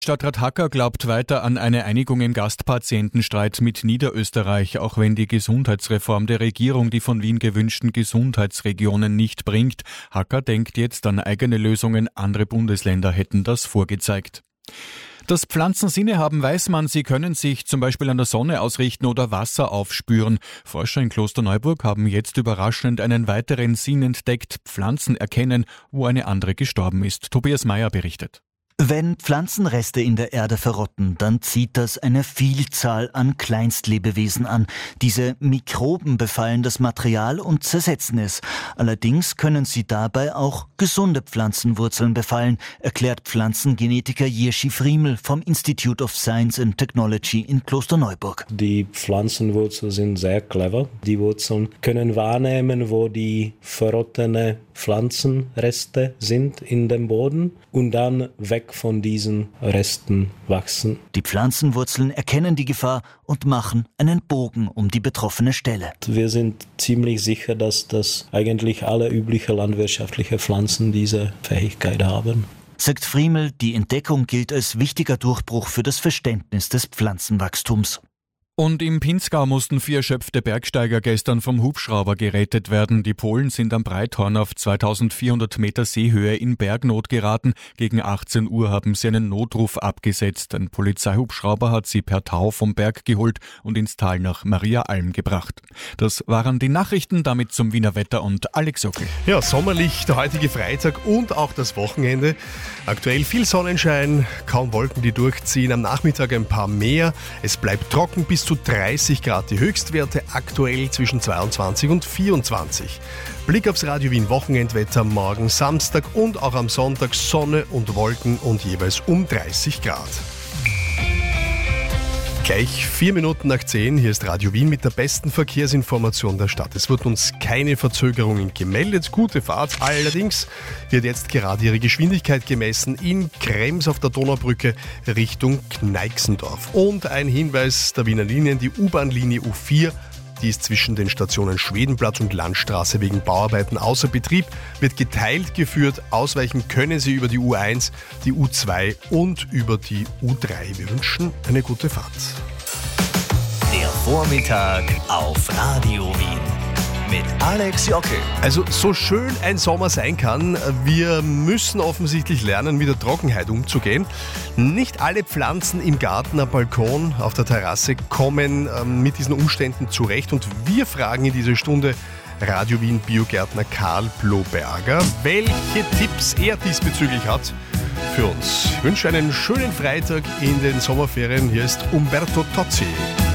Stadtrat Hacker glaubt weiter an eine Einigung im Gastpatientenstreit mit Niederösterreich, auch wenn die Gesundheitsreform der Regierung die von Wien gewünschten Gesundheitsregionen nicht bringt. Hacker denkt jetzt an eigene Lösungen, andere Bundesländer hätten das vorgezeigt. Dass Pflanzen Sinne haben, weiß man. Sie können sich zum Beispiel an der Sonne ausrichten oder Wasser aufspüren. Forscher in Klosterneuburg haben jetzt überraschend einen weiteren Sinn entdeckt: Pflanzen erkennen, wo eine andere gestorben ist. Tobias Meyer berichtet. Wenn Pflanzenreste in der Erde verrotten, dann zieht das eine Vielzahl an Kleinstlebewesen an. Diese Mikroben befallen das Material und zersetzen es. Allerdings können sie dabei auch gesunde Pflanzenwurzeln befallen, erklärt Pflanzengenetiker Jirschi Friemel vom Institute of Science and Technology in Klosterneuburg. Die Pflanzenwurzeln sind sehr clever. Die Wurzeln können wahrnehmen, wo die verrottene Pflanzenreste sind in dem Boden und dann weg von diesen Resten wachsen. Die Pflanzenwurzeln erkennen die Gefahr und machen einen Bogen um die betroffene Stelle. Wir sind ziemlich sicher, dass das eigentlich alle üblichen landwirtschaftlichen Pflanzen diese Fähigkeit haben. Sagt Friemel, die Entdeckung gilt als wichtiger Durchbruch für das Verständnis des Pflanzenwachstums. Und im Pinzgau mussten 4 erschöpfte Bergsteiger gestern vom Hubschrauber gerettet werden. Die Polen sind am Breithorn auf 2400 Meter Seehöhe in Bergnot geraten. Gegen 18 Uhr haben sie einen Notruf abgesetzt. Ein Polizeihubschrauber hat sie per Tau vom Berg geholt und ins Tal nach Mariaalm gebracht. Das waren die Nachrichten, damit zum Wiener Wetter und Alex Ockel. Ja, sommerlich der heutige Freitag und auch das Wochenende. Aktuell viel Sonnenschein, kaum Wolken, die durchziehen. Am Nachmittag ein paar mehr. Es bleibt trocken, bis zu 30 Grad die Höchstwerte, aktuell zwischen 22 und 24. Blick aufs Radio Wien Wochenendwetter morgen Samstag und auch am Sonntag Sonne und Wolken und jeweils um 30 Grad. Gleich 4 Minuten nach 10, hier ist Radio Wien mit der besten Verkehrsinformation der Stadt. Es wurden uns keine Verzögerungen gemeldet, gute Fahrt. Allerdings wird jetzt gerade ihre Geschwindigkeit gemessen in Krems auf der Donaubrücke Richtung Kneixendorf. Und ein Hinweis der Wiener Linien, die U-Bahn-Linie U4, die ist zwischen den Stationen Schwedenplatz und Landstraße wegen Bauarbeiten außer Betrieb, wird geteilt geführt. Ausweichen können Sie über die U1, die U2 und über die U3. Wir wünschen eine gute Fahrt. Der Vormittag auf Radio Wien mit Alex Jockel. Also so schön ein Sommer sein kann, wir müssen offensichtlich lernen, mit der Trockenheit umzugehen. Nicht alle Pflanzen im Garten, am Balkon, auf der Terrasse kommen mit diesen Umständen zurecht. Und wir fragen in dieser Stunde Radio Wien Biogärtner Karl Bloberger, welche Tipps er diesbezüglich hat für uns. Ich wünsche einen schönen Freitag in den Sommerferien. Hier ist Umberto Tozzi.